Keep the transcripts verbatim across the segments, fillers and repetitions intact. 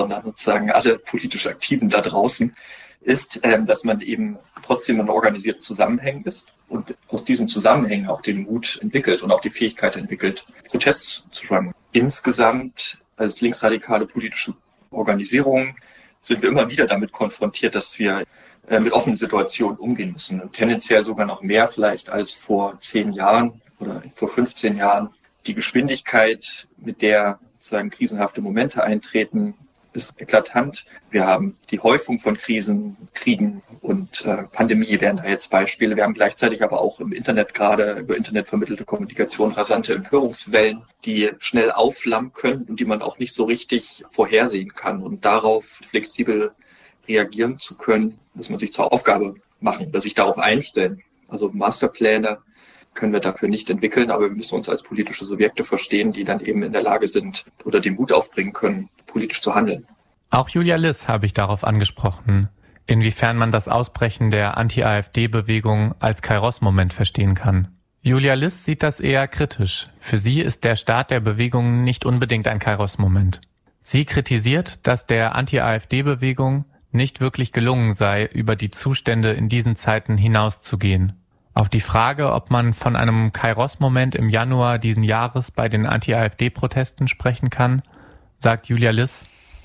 sondern sozusagen alle politisch Aktiven da draußen, ist, ähm, dass man eben trotzdem in organisierten Zusammenhängen ist und aus diesen Zusammenhängen auch den Mut entwickelt und auch die Fähigkeit entwickelt, Protest zu schreiben. Insgesamt als linksradikale politische Organisation sind wir immer wieder damit konfrontiert, dass wir äh, mit offenen Situationen umgehen müssen und tendenziell sogar noch mehr vielleicht als vor zehn Jahren oder vor fünfzehn Jahren. Die Geschwindigkeit, mit der sozusagen krisenhafte Momente eintreten, ist eklatant. Wir haben die Häufung von Krisen, Kriegen und äh, Pandemie wären da jetzt Beispiele. Wir haben gleichzeitig aber auch im Internet gerade über Internet vermittelte Kommunikation rasante Empörungswellen, die schnell aufflammen können und die man auch nicht so richtig vorhersehen kann. Und darauf flexibel reagieren zu können, muss man sich zur Aufgabe machen oder sich darauf einstellen. Also Masterpläne können wir dafür nicht entwickeln, aber wir müssen uns als politische Subjekte verstehen, die dann eben in der Lage sind oder den Mut aufbringen können, politisch zu handeln. Auch Julia Liss habe ich darauf angesprochen, inwiefern man das Ausbrechen der Anti-AfD-Bewegung als Kairos-Moment verstehen kann. Julia Liss sieht das eher kritisch. Für sie ist der Start der Bewegung nicht unbedingt ein Kairos-Moment. Sie kritisiert, dass der Anti-AfD-Bewegung nicht wirklich gelungen sei, über die Zustände in diesen Zeiten hinauszugehen. Auf die Frage, ob man von einem Kairos-Moment im Januar diesen Jahres bei den Anti-AfD-Protesten sprechen kann, sagt Julia Liss: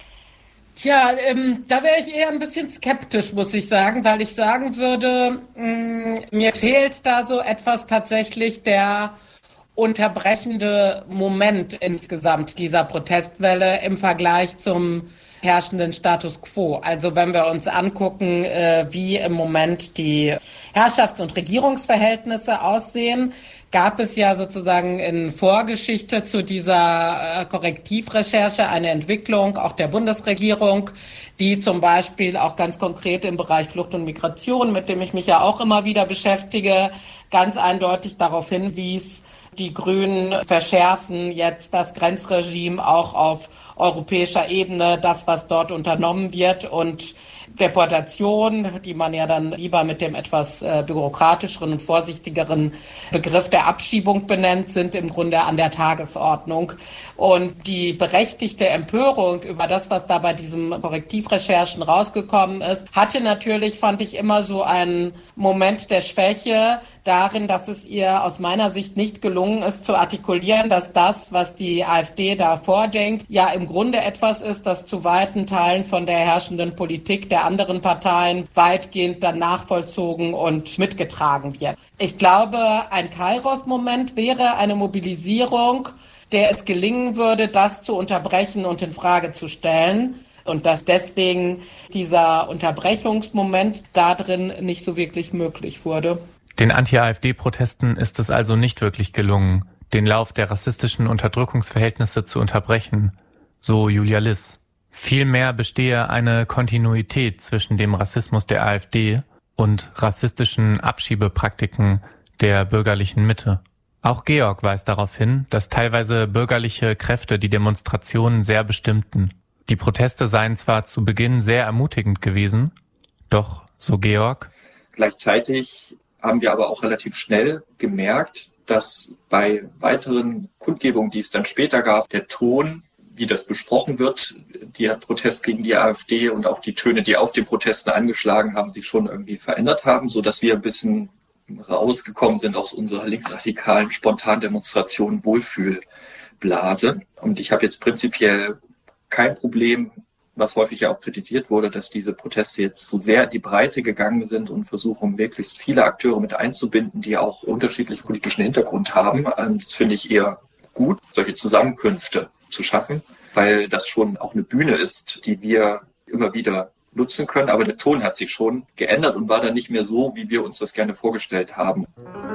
Tja, ähm, da wäre ich eher ein bisschen skeptisch, muss ich sagen, weil ich sagen würde, mh, mir fehlt da so etwas tatsächlich der unterbrechende Moment insgesamt dieser Protestwelle im Vergleich zum herrschenden Status quo. Also wenn wir uns angucken, äh, wie im Moment die Herrschafts- und Regierungsverhältnisse aussehen, gab es ja sozusagen in Vorgeschichte zu dieser äh, Korrektivrecherche eine Entwicklung auch der Bundesregierung, die zum Beispiel auch ganz konkret im Bereich Flucht und Migration, mit dem ich mich ja auch immer wieder beschäftige, ganz eindeutig darauf hinwies, die Grünen verschärfen jetzt das Grenzregime auch auf europäischer Ebene, das, was dort unternommen wird, und Deportation, die man ja dann lieber mit dem etwas äh, bürokratischeren und vorsichtigeren Begriff der Abschiebung benennt, sind im Grunde an der Tagesordnung. Und die berechtigte Empörung über das, was da bei diesen Korrektivrecherchen rausgekommen ist, hatte natürlich, fand ich, immer so einen Moment der Schwäche darin, dass es ihr aus meiner Sicht nicht gelungen ist zu artikulieren, dass das, was die AfD da vordenkt, ja im Grunde etwas ist, das zu weiten Teilen von der herrschenden Politik der anderen Parteien weitgehend dann nachvollzogen und mitgetragen wird. Ich glaube, ein Kairos-Moment wäre eine Mobilisierung, der es gelingen würde, das zu unterbrechen und in Frage zu stellen. Und dass deswegen dieser Unterbrechungsmoment da drin nicht so wirklich möglich wurde. Den Anti-AfD-Protesten ist es also nicht wirklich gelungen, den Lauf der rassistischen Unterdrückungsverhältnisse zu unterbrechen, so Julia Liss. Vielmehr bestehe eine Kontinuität zwischen dem Rassismus der AfD und rassistischen Abschiebepraktiken der bürgerlichen Mitte. Auch Georg weist darauf hin, dass teilweise bürgerliche Kräfte die Demonstrationen sehr bestimmten. Die Proteste seien zwar zu Beginn sehr ermutigend gewesen, doch, so Georg, gleichzeitig haben wir aber auch relativ schnell gemerkt, dass bei weiteren Kundgebungen, die es dann später gab, der Ton, wie das besprochen wird, der Protest gegen die AfD und auch die Töne, die auf den Protesten angeschlagen haben, sich schon irgendwie verändert haben, sodass wir ein bisschen rausgekommen sind aus unserer linksradikalen Spontandemonstration Wohlfühlblase. Und ich habe jetzt prinzipiell kein Problem, was häufig ja auch kritisiert wurde, dass diese Proteste jetzt so sehr in die Breite gegangen sind und versuchen, möglichst viele Akteure mit einzubinden, die auch unterschiedlichen politischen Hintergrund haben. Das finde ich eher gut, solche Zusammenkünfte zu schaffen, weil das schon auch eine Bühne ist, die wir immer wieder nutzen können. Aber der Ton hat sich schon geändert und war dann nicht mehr so, wie wir uns das gerne vorgestellt haben.